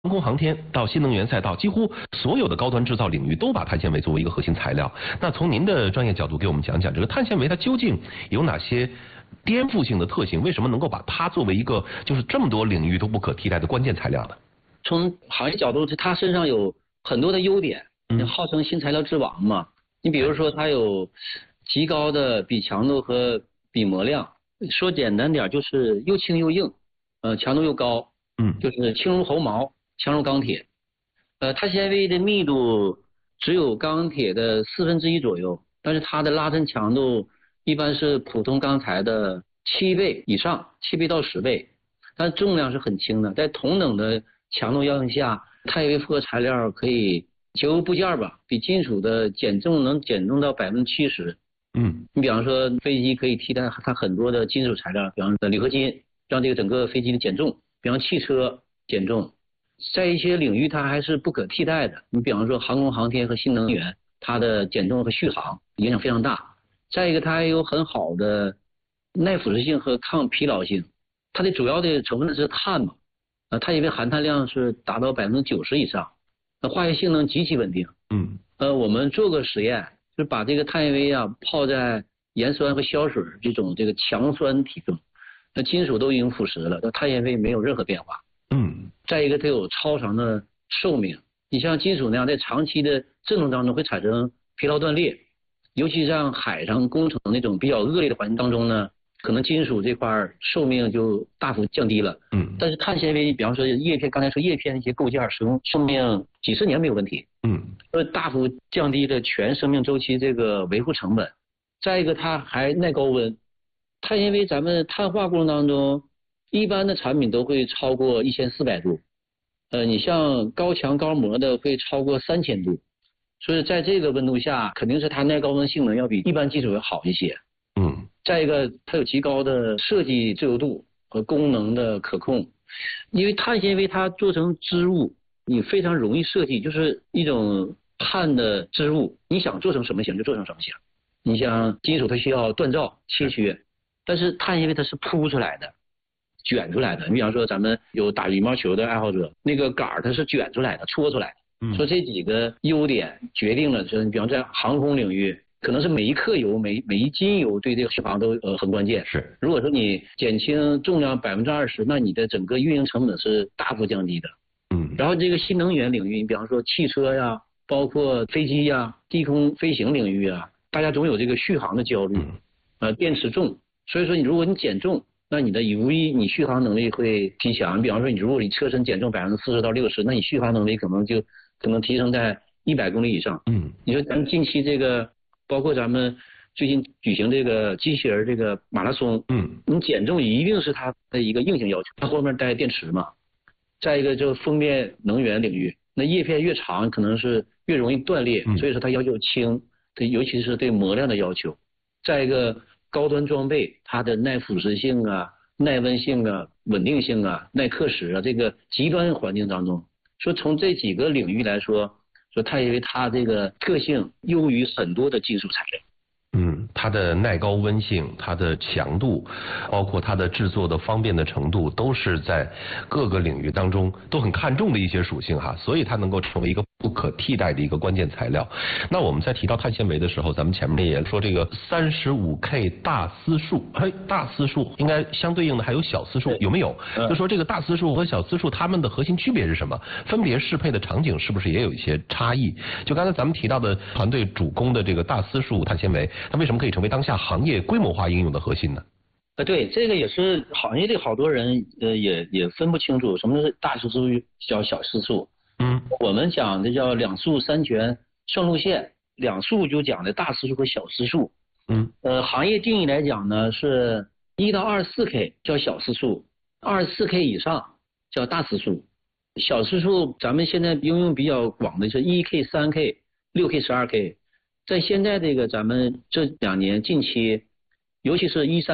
航空航天到新能源赛道，几乎所有的高端制造领域都把碳纤维作为一个核心材料。那从您的专业角度给我们讲讲，这个碳纤维它究竟有哪些颠覆性的特性？为什么能够把它作为一个就是这么多领域都不可替代的关键材料呢？ 从行业角度，它身上有很多的优点，号称新材料之王嘛。你比如说，它有极高的比强度和比磨量，说简单点就是又轻又硬，强度又高，就是轻如猴毛，强如钢铁。碳纤维的密度只有钢铁的1/4左右，但是它的拉伸强度一般是普通钢材的7倍以上，7倍到10倍，但是重量是很轻的。在同等的强度要求下，碳纤维复合材料可以结构部件吧，比金属的减重能减重到70%。你比方说飞机可以替代它很多的金属材料，比方说铝合金，让这个整个飞机的减重，比方汽车减重。在一些领域它还是不可替代的，你比方说航空航天和新能源，它的减重和续航影响非常大。再一个，它还有很好的耐腐蚀性和抗疲劳性。它的主要的成分是碳嘛，碳纤维含碳量是达到90%以上，化学性能极其稳定。我们做过实验，就是把这个碳纤维泡在盐酸和硝水这个强酸体中，那金属都已经腐蚀了，那碳纤维没有任何变化。再一个，它有超长的寿命。你像金属那样，在长期的振动当中会产生疲劳断裂，尤其像海上工程那种比较恶劣的环境当中呢，可能金属这块寿命就大幅降低了。但是碳纤维，比方说叶片，刚才说叶片那些构件使用寿命几十年没有问题。大幅降低了全生命周期这个维护成本。再一个，它还耐高温。碳纤维咱们碳化过程当中，一般的产品都会超过1400度，你像高强高磨的会超过3000度，所以在这个温度下，肯定是它耐高温性能要比一般金属要好一些。再一个，它有极高的设计自由度和功能的可控，因为碳纤维它做成织物，你非常容易设计，就是一种碳的织物，你想做成什么形就做成什么形。你像金属它需要锻造切削，但是碳纤维它是铺出来的，卷出来的。你比方说咱们有打羽毛球的爱好者，那个杆它是卷出来的，搓出来的。说这几个优点决定了，就是你比方在航空领域，可能是每一克油、每一斤油对这个续航都很关键。 是， 如果说你减轻重量20%，那你的整个运营成本是大幅降低的。然后这个新能源领域，你比方说汽车呀，包括飞机呀、低空飞行领域啊，大家总有这个续航的焦虑。电池重，所以说如果你减重，那你的无疑你续航能力会提强。你比方说如果你车身减重40%到60%，那你续航能力可能提升在100公里以上。你说咱们近期这个，包括咱们最近举行这个机器人这个马拉松，你减重一定是它的一个硬性要求，它后面带电池嘛。再一个就风电能源领域，那叶片越长可能是越容易断裂，所以说它要求轻，尤其是对磨量的要求。再一个高端装备，它的耐腐蚀性啊、耐温性啊、稳定性啊、耐克蚀啊，这个极端环境当中，说从这几个领域来说碳纤维它这个特性优于很多的金属材料。 它的耐高温性、它的强度，包括它的制作的方便的程度，都是在各个领域当中都很看重的一些属性哈，所以它能够成为一个不可替代的一个关键材料。那我们在提到碳纤维的时候，咱们前面也说这个35K 大丝束，大丝束应该相对应的还有小丝束，有没有？就说这个大丝束和小丝束它们的核心区别是什么？分别适配的场景是不是也有一些差异？就刚才咱们提到的团队主攻的这个大丝束碳纤维，它为什么可以成为当下行业规模化应用的核心呢？ 对，这个也是行业里好多人也分不清楚什么是大丝束叫小丝束。我们讲的叫两束三全双路线，两束就讲的大丝束和小丝束。行业定义来讲呢，是1到24K 叫小丝束，24K 以上叫大丝束。小丝束咱们现在应用比较广的是1K、3K、6K、12K。在现在这个咱们这2年近期，尤其是13